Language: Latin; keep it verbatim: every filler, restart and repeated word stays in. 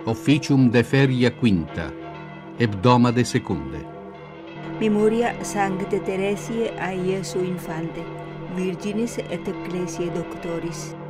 officium de feria quinta, hebdomade secunde. Memoria Sancte Teresiae a Iesu Infante, Virginis et Ecclesiae Doctoris.